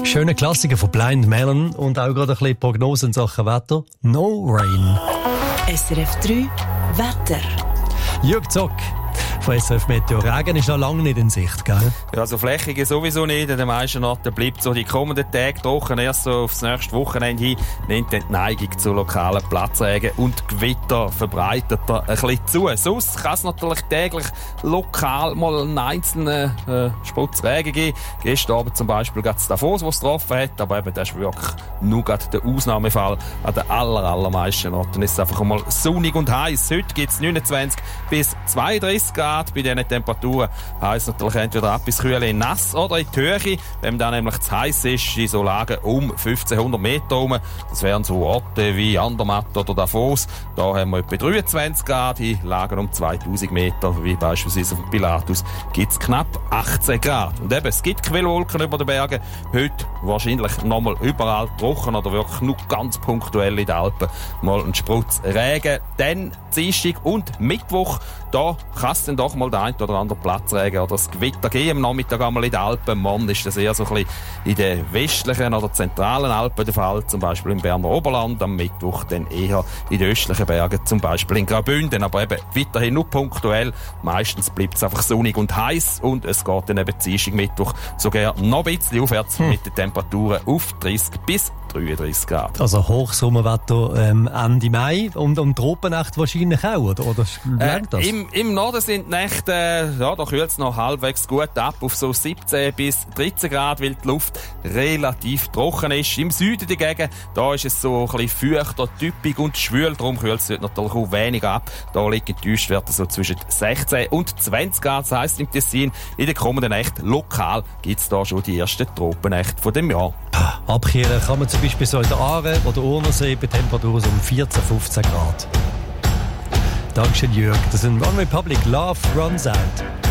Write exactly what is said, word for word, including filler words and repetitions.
Schöner Klassiker von Blind Melon und auch gerade ein bisschen Prognosen in Sachen Wetter. No Rain. S R F drei Wetter. Jürg Zock von S R F Meteo. Regen ist noch lange nicht in Sicht, gell? Ja, also flächige sowieso nicht. In den meisten Orten bleibt so die kommenden Tage trocken. Erst so aufs nächste Wochenende hin nimmt die Neigung zu lokalen Platzregen und Gewitter verbreitet er ein bisschen zu. Sonst kann es natürlich täglich lokal mal einen einzelnen äh, Spritz Regen geben. Gestern Abend zum Beispiel gab es Davos, was es getroffen hat. Aber eben, das ist wirklich nur gerade der Ausnahmefall. An den aller, allermeisten Orten ist es einfach mal sonnig und heiß. Heute gibt es neunundzwanzig bis zweiunddreißig Grad. Bei diesen Temperaturen heisst natürlich entweder ab bis kühl in nass oder in die Höhe. Wenn dann nämlich zu heiß ist, in so Lagen um fünfzehnhundert Meter herum. Das wären so Orte wie Andermatt oder Davos. Da haben wir etwa dreiundzwanzig Grad. In Lagen um zweitausend Meter, wie beispielsweise auf dem Pilatus, gibt es knapp achtzehn Grad. Und eben, es gibt Quellwolken über den Bergen. Heute wahrscheinlich nochmal überall trocken oder wirklich nur ganz punktuell in den Alpen mal ein Sprutz Regen. Dann Dienstag und Mittwoch, da kann es dann doch mal der ein oder andere Platzregen oder das Gewitter geben. Am Nachmittag einmal in den Alpen. Morgen ist das eher so ein bisschen in den westlichen oder zentralen Alpen der Fall, zum Beispiel im Berner Oberland. Am Mittwoch dann eher in den östlichen Bergen, zum Beispiel in Graubünden. Aber eben weiterhin nur punktuell. Meistens bleibt es einfach sonnig und heiß und es geht dann eben Dienstag, Mittwoch sogar noch ein bisschen aufwärts hm. mit den Temperaturen auf dreißig bis dreiunddreißig Grad. Also Hochsommerwetter ähm, Ende Mai und um Tropennacht wahrscheinlich auch, oder? Oder äh, das? Im, Im Norden sind die Nächte, äh, ja, da kühlt es noch halbwegs gut ab auf so siebzehn bis dreizehn Grad, weil die Luft relativ trocken ist. Im Süden dagegen, da ist es so ein bisschen feuchter, typisch und schwül, darum kühlt es natürlich auch weniger ab. Da liegen die Tiefstwerte so zwischen sechzehn und zwanzig Grad, das heisst im Tessin, in den kommenden Nächten lokal gibt es da schon die ersten Tropennächte von dem Jahr. Abkühlen kann man zum Beispiel so in der Aare oder Urnersee bei Temperaturen so um vierzehn, fünfzehn Grad. Dankeschön, Jürg. Das ist ein One Republic. Love Runs Out.